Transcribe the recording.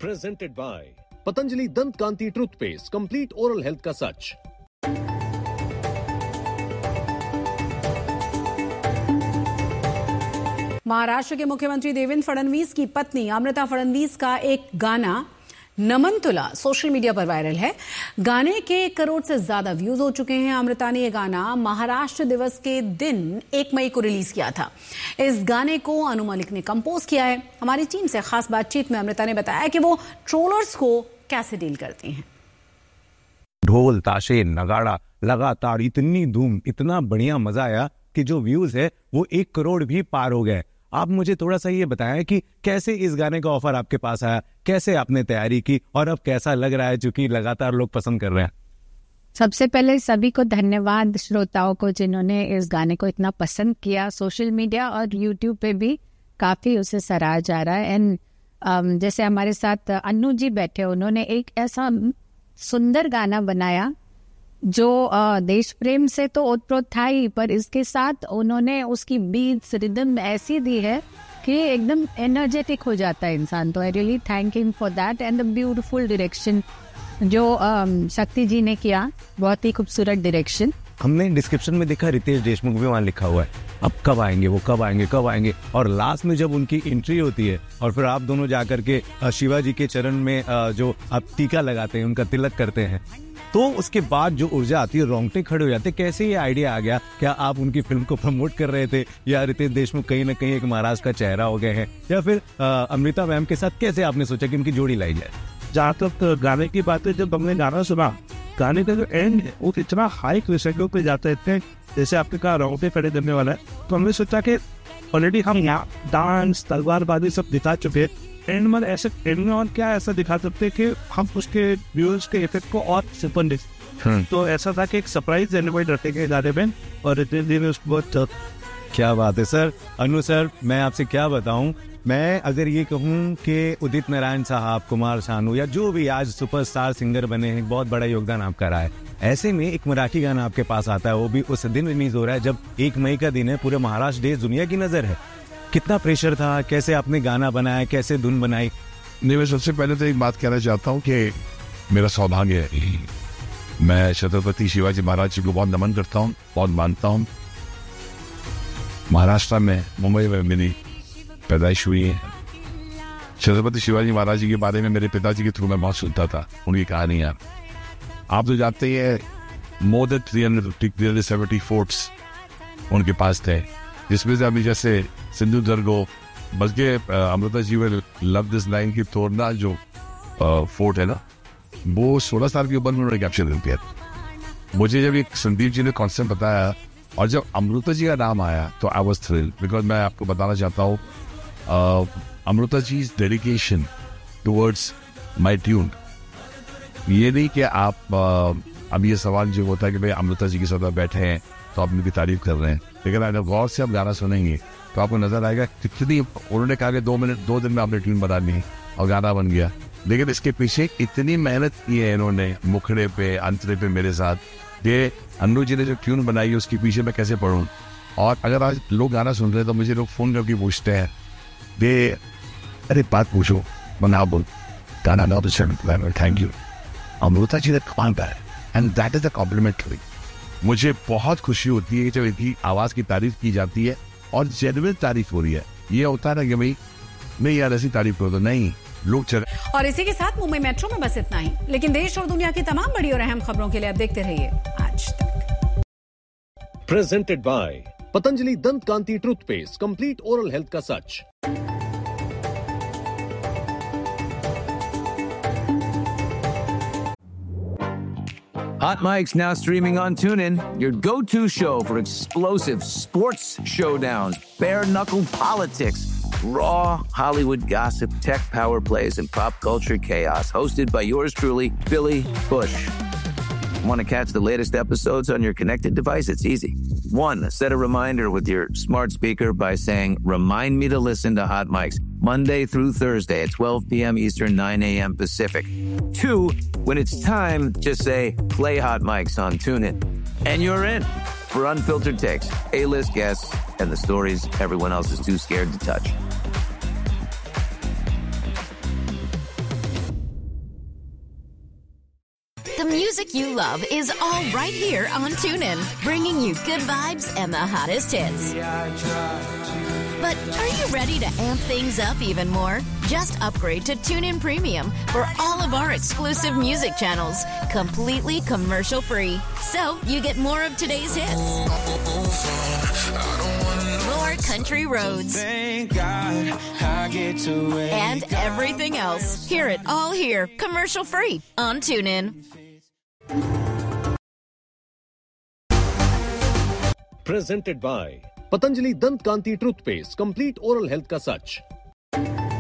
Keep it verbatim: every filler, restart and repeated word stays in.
Presented by Patanjali Dant Kanti Toothpaste, complete oral health का सच। महाराष्ट्र के मुख्यमंत्री देवेंद्र फडणवीस की पत्नी अमृता फडणवीस का एक गाना नमन तुला सोशल मीडिया पर वायरल है। गाने के एक करोड़ से ज्यादा व्यूज हो चुके हैं। अमृता ने यह गाना महाराष्ट्र दिवस के दिन एक मई को रिलीज किया था। इस गाने को अनु मलिक ने कंपोज किया है। हमारी टीम से खास बातचीत में अमृता ने बताया कि वो ट्रोलर्स को कैसे डील करती हैं। ढोल ताशे नगाड़ा लगातार इतनी धूम, इतना बढ़िया मजा आया कि जो व्यूज है वो एक करोड़ भी पार हो गए। आप मुझे थोड़ा सा ये बताएं कि कैसे इस गाने का ऑफर आपके पास आया, कैसे आपने तैयारी की और अब कैसा लग रहा है चूंकि लगातार लोग पसंद कर रहे हैं। सबसे पहले सभी को धन्यवाद, श्रोताओं को जिन्होंने इस गाने को इतना पसंद किया। सोशल मीडिया और यूट्यूब पे भी काफी उसे सराहा जा रहा है। एंड um, जैसे हमारे साथ अन्नू जी बैठे, उन्होंने एक ऐसा सुंदर गाना बनाया जो देश प्रेम से तो ओतप्रोत था ही, पर इसके साथ उन्होंने उसकी बीट्स रिदम ऐसी दी है कि एकदम एनर्जेटिक हो जाता है इंसान। तो I really thank him for that and the beautiful direction जो शक्ति जी ने किया, बहुत ही खूबसूरत डायरेक्शन। हमने डिस्क्रिप्शन में देखा रितेश देशमुख भी वहाँ लिखा हुआ है, अब कब आएंगे वो, कब आएंगे कब आएंगे। और लास्ट में जब उनकी एंट्री होती है और फिर आप दोनों जाकर के शिवाजी के चरण में जो आप टीका लगाते हैं, उनका तिलक करते हैं, तो उसके बाद जो ऊर्जा आती है, रोंगटे खड़े हो जाते। कैसे ये आइडिया आ गया? क्या आप उनकी फिल्म को प्रमोट कर रहे थे या रितेश देशमुख कहीं ना कहीं एक महाराष्ट्र का चेहरा हो गए हैं, या फिर अमृता मैम के साथ कैसे आपने सोचा कि उनकी जोड़ी लाई जाए? जहाँ तक गाने की बात है, जब हमने गाना सुना, गाने का जो एंड है वो इतना हाई क्रिसेंडो पे जाता है, इतने जैसे आपने कहा रोंगटे खड़े करने वाला है। तो हमने सोचा कि ऑलरेडी हम यहाँ डांस तलवारबाजी सब दिखा चुके हैं, एंड में ऐसे एंड में और क्या ऐसा दिखा सकते कि हम उसके व्यूअर्स के इफेक्ट को और सिंपल दे। तो ऐसा था कि एक सरप्राइज एलिमेंट रखेंगे गाने में और इतने दिन उसको बहुत। क्या बात है सर। अनु सर, मैं आपसे क्या बताऊं, मैं अगर ये कहूं कि उदित नारायण साहब, कुमार शानू या जो भी आज सुपरस्टार सिंगर बने हैं, बहुत बड़ा योगदान आपका रहा है। ऐसे में एक मराठी गाना आपके पास आता है, वो भी उस दिन रिलीज हो रहा है जब एक मई का दिन है, पूरे महाराष्ट्र देश दुनिया की नजर है। कितना प्रेशर था, कैसे आपने गाना बनाया, कैसे धुन बनाई? नहीं, मैं सबसे पहले तो एक बात कहना चाहता हूँ कि मेरा सौभाग्य है, मैं छत्रपति शिवाजी महाराज जी को बहुत नमन करता हूँ, बहुत मानता हूँ। महाराष्ट्र में मुंबई में मेरी पैदाइश हुई है। छत्रपति शिवाजी महाराज जी के बारे में मेरे पिताजी के थ्रू मैं बहुत सुनता था, उनकी कहानियाँ। आप तो जानते ही है, more than three hundred fifty three hundred seventy forts उनके पास थे, जिसमें से अभी जैसे सिंधु दर्गो, बल्कि Amrita ji will love this line की तोड़ना जो फोर्ट है ना, वो सोलह साल की उम्र में उन्होंने कैप्चर कर दिया। मुझे जब एक संदीप जी ने कॉन्सेप्ट बताया और जब अमृता जी का नाम आया तो आई वाज थ्रिल्ड, बिकॉज मैं आपको बताना चाहता हूँ अमृता जी डेडिकेशन टुवर्ड्स माई ट्यून। ये नहीं कि आप uh, अब ये सवाल जो होता है कि भाई अमृता जी के साथ बैठे हैं तो आप उनकी तारीफ कर रहे हैं, लेकिन अगर गौर से आप गाना सुनेंगे तो आपको नजर आएगा कितनी, उन्होंने कहा कि दो मिनट दो दिन में आपने ट्यून बना ली और गाना बन गया, लेकिन इसके पीछे इतनी मेहनत की है इन्होंने, मुखड़े पे अंतरे पे मेरे साथ। ये अन्नू जी ने जो ट्यून बनाई है उसके पीछे मैं कैसे पढ़ूं। और अगर आज लोग गाना सुन रहे हैं तो मुझे लोग फोन करके पूछते हैं, दे अरे बात पूछो, मैं बोल गाना ना, थैंक यू अमृता जी ने कमाल है, and that is a compliment. मुझे बहुत खुशी होती है जब इनकी आवाज की तारीफ की जाती है और जेन्युइन तारीफ हो रही है। ये होता है ना कि भाई नहीं यार ऐसी तारीफ करो, तो नहीं लोग चल। और इसी के साथ मुंबई मेट्रो में बस इतना ही, लेकिन देश और दुनिया की तमाम बड़ी और अहम खबरों के लिए आप देखते रहिए आज तक। प्रेजेंटेड बाय पतंजलि दंत कांति टूथपेस्ट, कंप्लीट ओरल हेल्थ का सच। Hot Mic's now streaming on TuneIn, your go-to show for explosive sports showdowns, bare-knuckle politics, raw Hollywood gossip, tech power plays, and pop culture chaos. Hosted by yours truly, Billy Bush. Want to catch the latest episodes on your connected device? It's easy. One, set a reminder with your smart speaker by saying, "Remind me to listen to Hot Mics Monday through Thursday at twelve p.m. Eastern, nine a.m. Pacific." Two, when it's time, just say, "Play Hot Mics on TuneIn." And you're in for unfiltered takes, A-list guests, and the stories everyone else is too scared to touch. The music you love is all right here on TuneIn, bringing you good vibes and the hottest hits. But are you ready to amp things up even more? Just upgrade to TuneIn Premium for all of our exclusive music channels, completely commercial-free. So you get more of today's hits, more country roads, Thank God I get to wake and everything else. Hear it all here, commercial-free on TuneIn. Presented by Patanjali Dant Kanti Toothpaste, complete oral health ka sach.